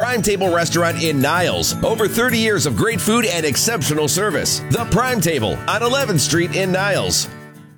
Prime Table Restaurant in Niles. Over 30 years of great food and exceptional service. The Prime Table on 11th Street in Niles.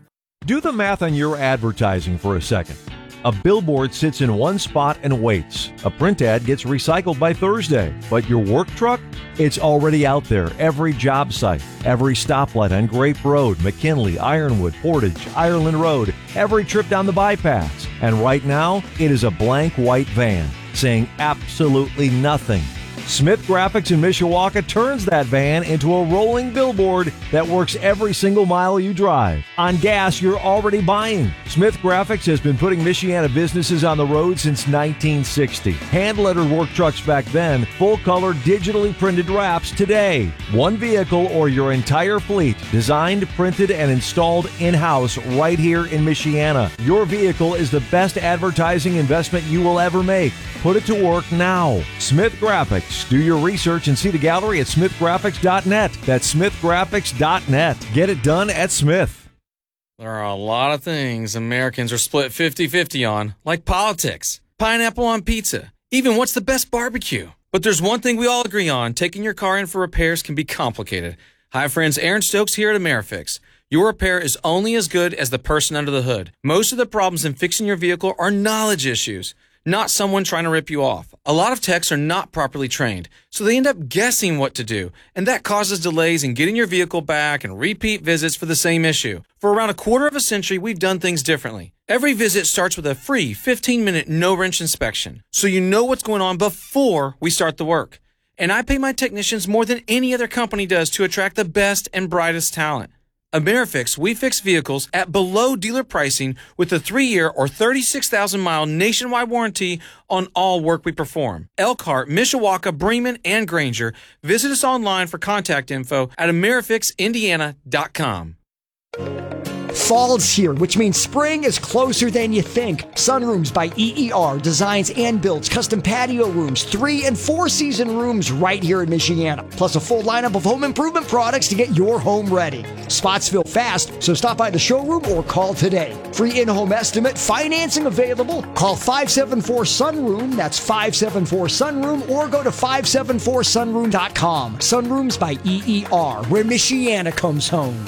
Do the math on your advertising for a second. A billboard sits in one spot and waits. A print ad gets recycled by Thursday. But your work truck? It's already out there. Every job site, every stoplight on Grape Road, McKinley, Ironwood, Portage, Ireland Road, every trip down the bypass. And right now, it is a blank white van saying absolutely nothing. Smith Graphics in Mishawaka turns that van into a rolling billboard that works every single mile you drive. On gas you're already buying. Smith Graphics has been putting Michiana businesses on the road since 1960. Hand-lettered work trucks back then, full-color digitally printed wraps today. One vehicle or your entire fleet, designed, printed, and installed in-house right here in Michiana. Your vehicle is the best advertising investment you will ever make. Put it to work now. Smith Graphics. Do your research and see the gallery at smithgraphics.net. That's smithgraphics.net. Get it done at Smith. There are a lot of things Americans are split 50-50 on, like politics, pineapple on pizza, even what's the best barbecue. But there's one thing we all agree on. Taking your car in for repairs can be complicated. Hi, friends. Aaron Stokes here at AmeriFix. Your repair is only as good as the person under the hood. Most of the problems in fixing your vehicle are knowledge issues, not someone trying to rip you off. A lot of techs are not properly trained, so they end up guessing what to do, and that causes delays in getting your vehicle back and repeat visits for the same issue. For around a quarter of a century, we've done things differently. Every visit starts with a free 15-minute no-wrench inspection, so you know what's going on before we start the work. And I pay my technicians more than any other company does to attract the best and brightest talent. AmeriFix, we fix vehicles at below dealer pricing with a 3-year or 36,000-mile nationwide warranty on all work we perform. Elkhart, Mishawaka, Bremen, and Granger. Visit us online for contact info at AmeriFixIndiana.com. Fall's here, which means spring is closer than you think. Sunrooms by EER designs and builds custom patio rooms, 3- and 4-season rooms right here in Michiana. Plus a full lineup of home improvement products to get your home ready. Spots fill fast, so stop by the showroom or call today. Free in-home estimate, financing available. Call 574-SUNROOM, that's 574-SUNROOM, or go to 574sunroom.com. Sunrooms by EER, where Michiana comes home.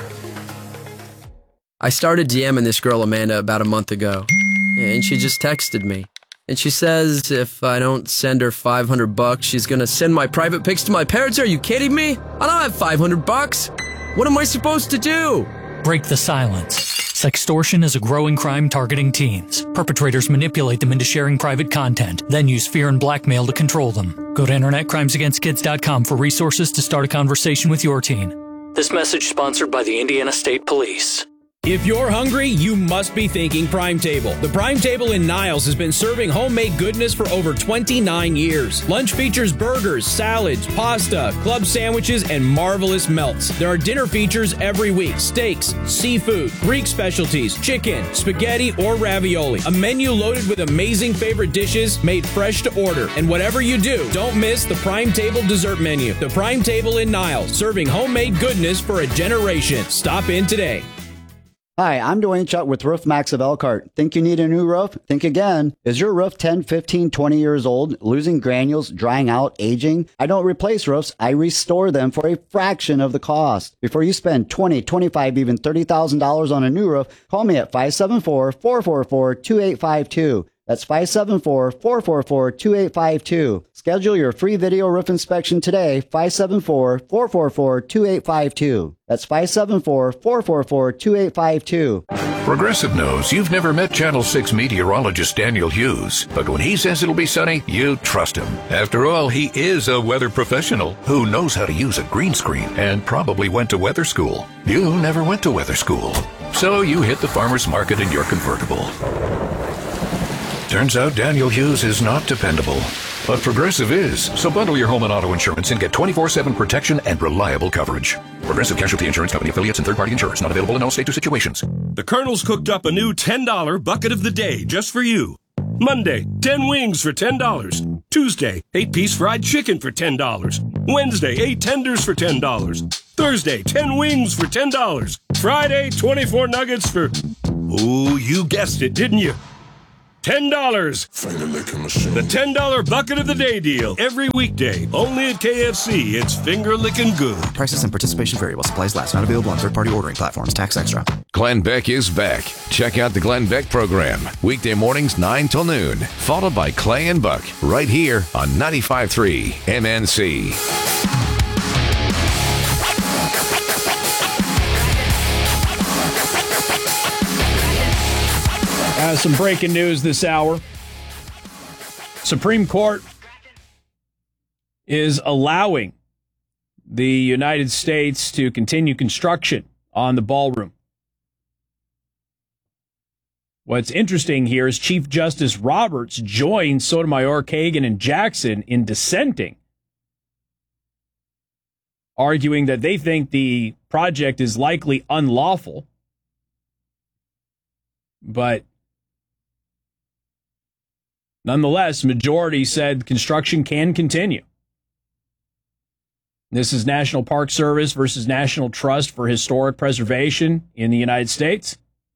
I started DMing this girl Amanda about a month ago, and she just texted me. And she says if I don't send her $500, she's gonna send my private pics to my parents. Are you kidding me? I don't have $500. What am I supposed to do? Break the silence. Sextortion is a growing crime targeting teens. Perpetrators manipulate them into sharing private content, then use fear and blackmail to control them. Go to InternetCrimesAgainstKids.com for resources to start a conversation with your teen. This message sponsored by the Indiana State Police. If you're hungry, you must be thinking Prime Table. The Prime Table in Niles has been serving homemade goodness for over 29 years. Lunch features burgers, salads, pasta, club sandwiches, and marvelous melts. There are dinner features every week: steaks, seafood, Greek specialties, chicken, spaghetti, or ravioli. A menu loaded with amazing favorite dishes made fresh to order. And whatever you do, don't miss the Prime Table dessert menu. The Prime Table in Niles, serving homemade goodness for a generation. Stop in today. Hi, I'm Dwayne Chuck with Roof Max of Elkhart. Think you need a new roof? Think again. Is your roof 10, 15, 20 years old, losing granules, drying out, aging? I don't replace roofs. I restore them for a fraction of the cost. Before you spend $20, $25, even $30,000 on a new roof, call me at 574-444-2852. That's 574-444-2852. Schedule your free video roof inspection today, 574-444-2852. That's 574-444-2852. Progressive knows you've never met Channel 6 meteorologist Daniel Hughes, but when he says it'll be sunny, you trust him. After all, he is a weather professional who knows how to use a green screen and probably went to weather school. You never went to weather school, so you hit the farmer's market in your convertible. Turns out Daniel Hughes is not dependable, but Progressive is. So bundle your home and auto insurance and get 24/7 protection and reliable coverage. Progressive Casualty Insurance Company, affiliates, and third-party insurers. Not available in all states or situations. The Colonel's cooked up a new $10 bucket of the day just for you. Monday, 10 wings for $10. Tuesday, 8-piece fried chicken for $10. Wednesday, 8 tenders for $10. Thursday, 10 wings for $10. Friday, 24 nuggets for... Oh, you guessed it, didn't you? $10. The $10 bucket of the day deal. Every weekday. Only at KFC. It's finger licking good. Prices and participation vary while supplies last. Not available on third-party ordering platforms. Tax extra. Glenn Beck is back. Check out the Glenn Beck program. Weekday mornings 9 till noon. Followed by Clay and Buck. Right here on 95.3 MNC. Some breaking news this hour. Supreme Court is allowing the United States to continue construction on the ballroom. What's interesting here is Chief Justice Roberts joined Sotomayor, Kagan, and Jackson in dissenting, arguing that they think the project is likely unlawful, but nonetheless, majority said construction can continue. This is National Park Service versus National Trust for Historic Preservation in the United States.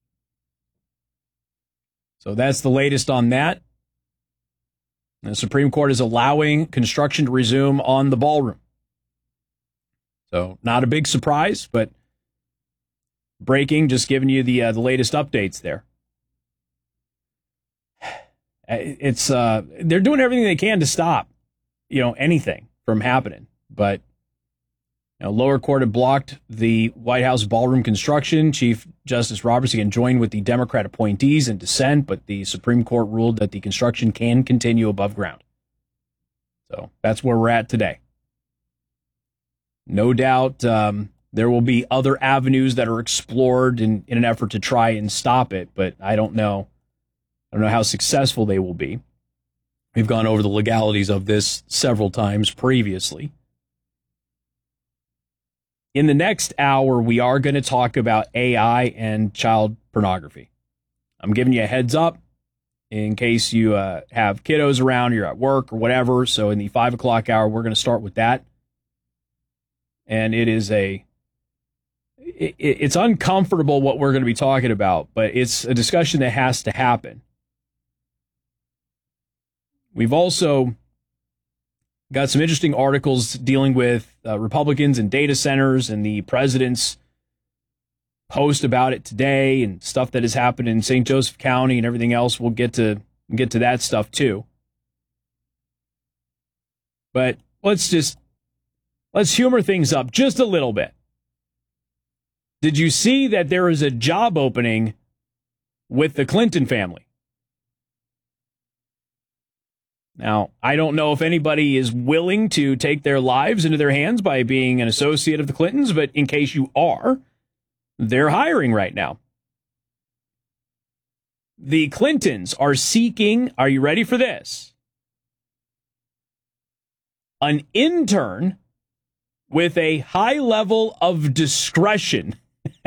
So that's the latest on that. The Supreme Court is allowing construction to resume on the ballroom. So not a big surprise, but breaking, just giving you the latest updates there. It's they're doing everything they can to stop, anything from happening. But lower court had blocked the White House ballroom construction. Chief Justice Roberts again joined with the Democrat appointees in dissent, but the Supreme Court ruled that the construction can continue above ground. So that's where we're at today. No doubt there will be other avenues that are explored in an effort to try and stop it, but I don't know. I don't know how successful they will be. We've gone over the legalities of this several times previously. In the next hour, we are going to talk about AI and child pornography. I'm giving you a heads up in case you have kiddos around, you're at work or whatever. So in the 5 o'clock hour, we're going to start with that. And it's uncomfortable what we're going to be talking about, but it's a discussion that has to happen. We've also got some interesting articles dealing with Republicans and data centers and the president's post about it today and stuff that has happened in St. Joseph County and everything else. We'll get to that stuff too. But let's humor things up just a little bit. Did you see that there is a job opening with the Clinton family? Now, I don't know if anybody is willing to take their lives into their hands by being an associate of the Clintons, but in case you are, they're hiring right now. The Clintons are seeking, are you ready for this? An intern with a high level of discretion.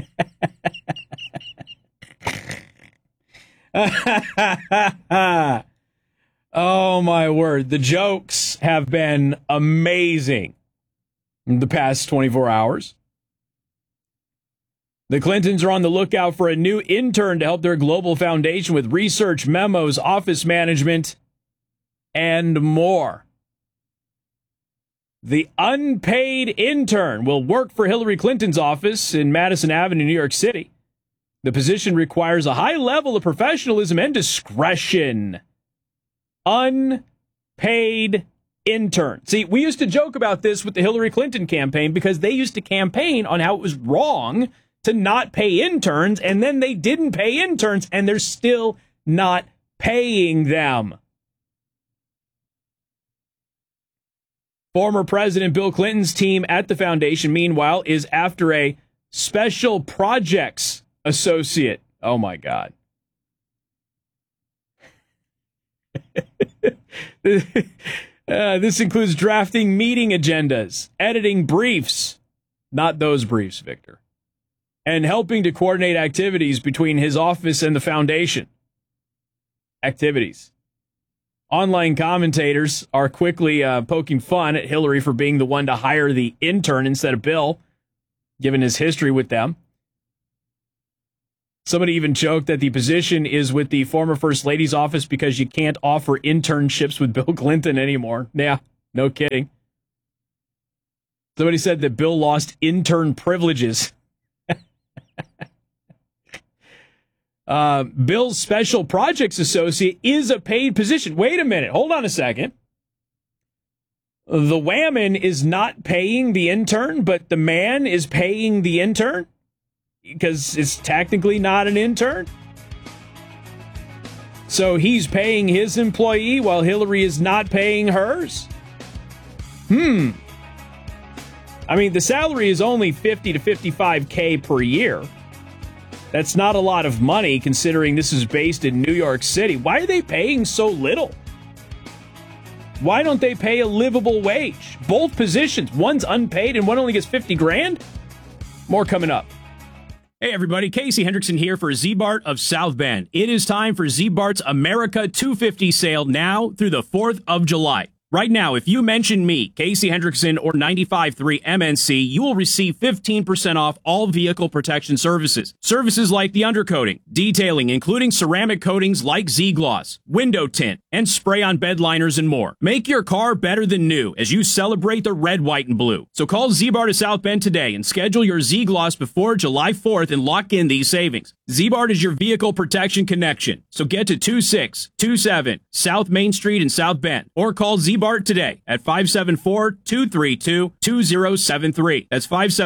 Oh, my word. The jokes have been amazing in the past 24 hours. The Clintons are on the lookout for a new intern to help their global foundation with research, memos, office management, and more. The unpaid intern will work for Hillary Clinton's office in Madison Avenue, New York City. The position requires a high level of professionalism and discretion. Unpaid intern. See, we used to joke about this with the Hillary Clinton campaign because they used to campaign on how it was wrong to not pay interns, and then they didn't pay interns, and they're still not paying them. Former President Bill Clinton's team at the foundation, meanwhile, is after a special projects associate. Oh, my God. This includes drafting meeting agendas, editing briefs, not those briefs, Victor, and helping to coordinate activities between his office and the foundation. Activities. Online commentators are quickly poking fun at Hillary for being the one to hire the intern instead of Bill, given his history with them. Somebody even joked that the position is with the former First Lady's office because you can't offer internships with Bill Clinton anymore. Yeah, no kidding. Somebody said that Bill lost intern privileges. Bill's special projects associate is a paid position. Wait a minute. Hold on a second. The whammon is not paying the intern, but the man is paying the intern? Because it's technically not an intern? So he's paying his employee while Hillary is not paying hers? I mean, the salary is only $50 to $55K per year. That's not a lot of money considering this is based in New York City. Why are they paying so little? Why don't they pay a livable wage? Both positions. One's unpaid and one only gets $50,000? More coming up. Hey everybody, Casey Hendrickson here for Z-Bart of South Bend. It is time for Z-Bart's America 250 sale now through the 4th of July. Right now, if you mention me, Casey Hendrickson, or 95.3 MNC, you will receive 15% off all vehicle protection services. Services like the undercoating, detailing, including ceramic coatings like Z-Gloss, window tint, and spray-on bed liners and more. Make your car better than new as you celebrate the red, white, and blue. So call Z-Bart of South Bend today and schedule your Z-Gloss before July 4th and lock in these savings. Z-Bart is your vehicle protection connection. So get to 2627 South Main Street in South Bend or call Z-Bart today at 574-232-2073. That's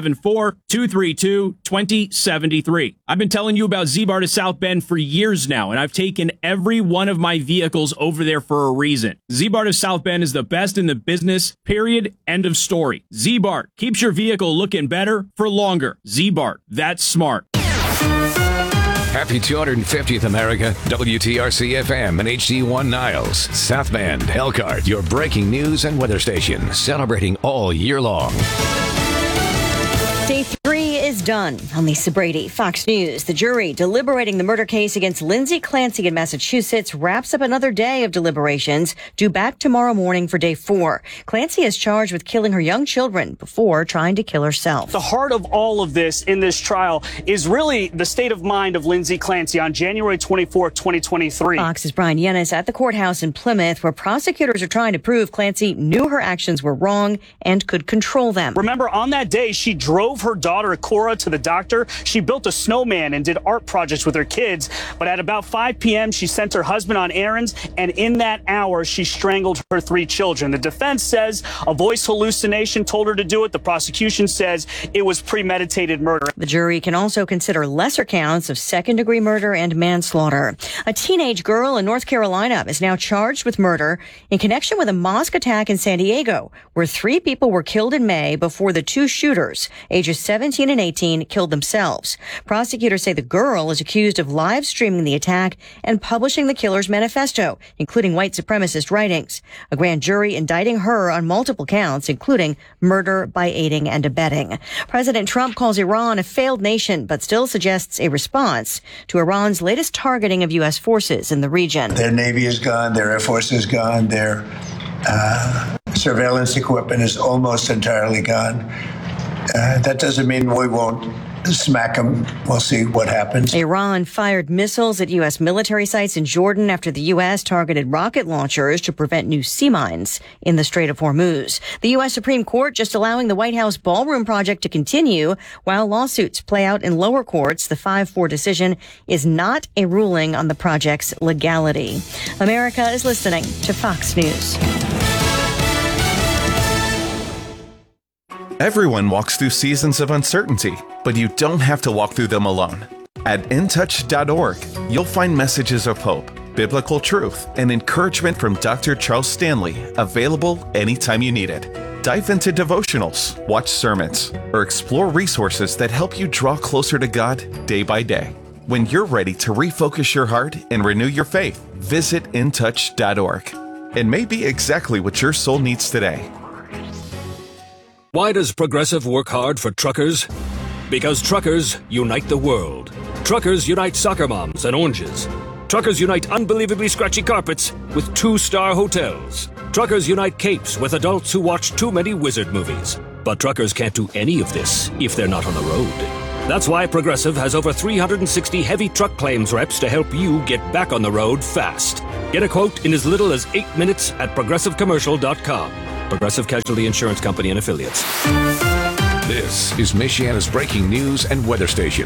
574-232-2073. I've been telling you about Z-Bart of South Bend for years now, and I've taken every one of my vehicles over there for a reason. Z-Bart of South Bend is the best in the business, period, end of story. Z-Bart keeps your vehicle looking better for longer. Z-Bart, that's smart. Happy 250th America, WTRC-FM and HD1 Niles, South Bend, Elkhart, your breaking news and weather station, celebrating all year long. Day 3 is done. On Lisa Brady, Fox News. The jury deliberating the murder case against Lindsay Clancy in Massachusetts wraps up another day of deliberations, due back tomorrow morning for day 4. Clancy is charged with killing her young children before trying to kill herself. The heart of all of this in this trial is really the state of mind of Lindsay Clancy on January 24, 2023. Fox's Brian Yennis at the courthouse in Plymouth, where prosecutors are trying to prove Clancy knew her actions were wrong and could control them. Remember, on that day, she drove her daughter Cora to the doctor. She built a snowman and did art projects with her kids. But at about 5 p.m., she sent her husband on errands, and in that hour, she strangled her 3 children. The defense says a voice hallucination told her to do it. The prosecution says it was premeditated murder. The jury can also consider lesser counts of second-degree murder and manslaughter. A teenage girl in North Carolina is now charged with murder in connection with a mosque attack in San Diego, where 3 people were killed in May before the 2 shooters, ages 17 and 18, killed themselves. Prosecutors say the girl is accused of live streaming the attack and publishing the killer's manifesto, including white supremacist writings. A grand jury indicting her on multiple counts, including murder by aiding and abetting. President Trump calls Iran a failed nation, but still suggests a response to Iran's latest targeting of U.S. forces in the region. Their Navy is gone, their Air Force is gone, their surveillance equipment is almost entirely gone. That doesn't mean we won't smack them. We'll see what happens. Iran fired missiles at U.S. military sites in Jordan after the U.S. targeted rocket launchers to prevent new sea mines in the Strait of Hormuz. The U.S. Supreme Court just allowing the White House ballroom project to continue while lawsuits play out in lower courts. The 5-4 decision is not a ruling on the project's legality. America is listening to Fox News. Everyone walks through seasons of uncertainty, but you don't have to walk through them alone. At intouch.org, you'll find messages of hope, biblical truth, and encouragement from Dr. Charles Stanley, available anytime you need it. Dive into devotionals, watch sermons, or explore resources that help you draw closer to God day by day. When you're ready to refocus your heart and renew your faith, visit intouch.org. It may be exactly what your soul needs today. Why does Progressive work hard for truckers? Because truckers unite the world. Truckers unite soccer moms and oranges. Truckers unite unbelievably scratchy carpets with 2-star hotels. Truckers unite capes with adults who watch too many wizard movies. But truckers can't do any of this if they're not on the road. That's why Progressive has over 360 heavy truck claims reps to help you get back on the road fast. Get a quote in as little as 8 minutes at progressivecommercial.com. Progressive Casualty Insurance Company and Affiliates. This is Michiana's breaking news and weather station.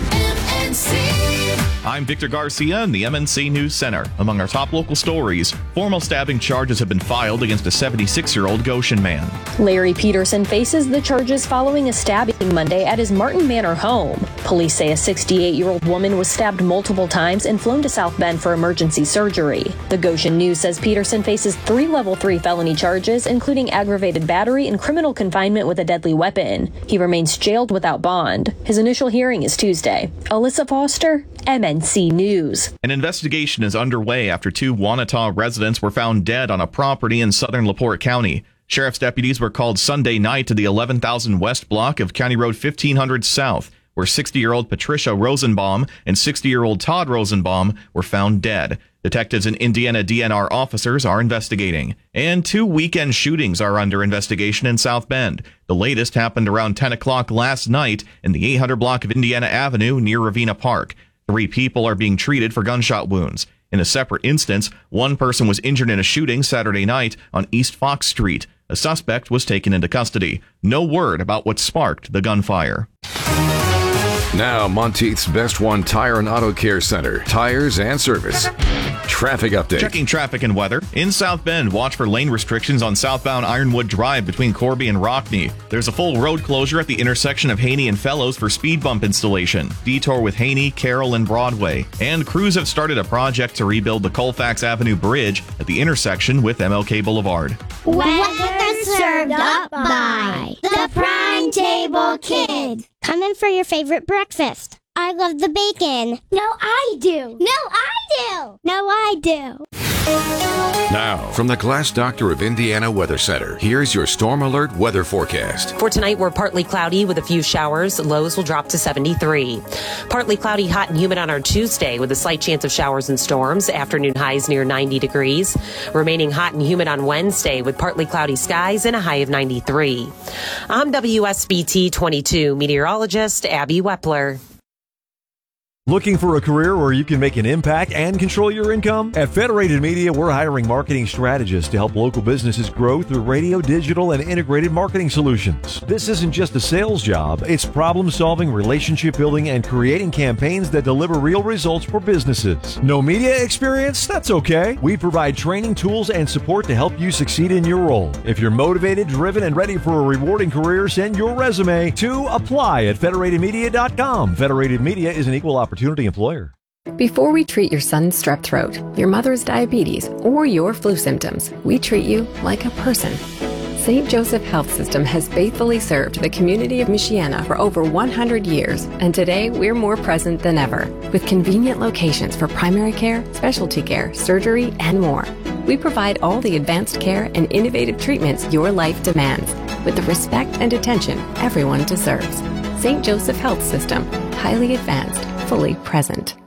I'm Victor Garcia in the MNC News Center. Among our top local stories, formal stabbing charges have been filed against a 76-year-old Goshen man. Larry Peterson faces the charges following a stabbing Monday at his Martin Manor home. Police say a 68-year-old woman was stabbed multiple times and flown to South Bend for emergency surgery. The Goshen News says Peterson faces 3 Level 3 felony charges, including aggravated battery and criminal confinement with a deadly weapon. He remains jailed without bond. His initial hearing is Tuesday. Alyssa Foster, MNC News. An investigation is underway after 2 Wanata residents were found dead on a property in southern LaPorte County. Sheriff's deputies were called Sunday night to the 11,000 West block of County Road 1500 South, where 60-year-old Patricia Rosenbaum and 60-year-old Todd Rosenbaum were found dead. Detectives and Indiana DNR officers are investigating. And 2 weekend shootings are under investigation in South Bend. The latest happened around 10 o'clock last night in the 800 block of Indiana Avenue near Ravenna Park. 3 people are being treated for gunshot wounds. In a separate instance, 1 person was injured in a shooting Saturday night on East Fox Street. A suspect was taken into custody. No word about what sparked the gunfire. Now, Monteith's Best One Tire and Auto Care Center. Tires and service. Traffic update. Checking traffic and weather. In South Bend, watch for lane restrictions on southbound Ironwood Drive between Corby and Rockney. There's a full road closure at the intersection of Haney and Fellows for speed bump installation. Detour with Haney, Carroll, and Broadway. And crews have started a project to rebuild the Colfax Avenue Bridge at the intersection with MLK Boulevard. Weather served up by the Prime Table Kids. Come in for your favorite breakfast. I love the bacon. No, I do. No, I do. No, I do. Now, from the Glass Doctor of Indiana Weather Center, here's your Storm Alert weather forecast. For tonight, we're partly cloudy with a few showers. Lows will drop to 73. Partly cloudy, hot and humid on our Tuesday with a slight chance of showers and storms. Afternoon highs near 90 degrees. Remaining hot and humid on Wednesday with partly cloudy skies and a high of 93. I'm WSBT 22 meteorologist Abby Wepler. Looking for a career where you can make an impact and control your income? At Federated Media, we're hiring marketing strategists to help local businesses grow through radio, digital, and integrated marketing solutions. This isn't just a sales job. It's problem-solving, relationship-building, and creating campaigns that deliver real results for businesses. No media experience? That's okay. We provide training, tools, and support to help you succeed in your role. If you're motivated, driven, and ready for a rewarding career, send your resume to apply at federatedmedia.com. Federated Media is an equal opportunity employer. Before we treat your son's strep throat, your mother's diabetes, or your flu symptoms, we treat you like a person. St. Joseph Health System has faithfully served the community of Michiana for over 100 years, and today we're more present than ever, with convenient locations for primary care, specialty care, surgery, and more. We provide all the advanced care and innovative treatments your life demands, with the respect and attention everyone deserves. St. Joseph Health System, highly advanced, fully present.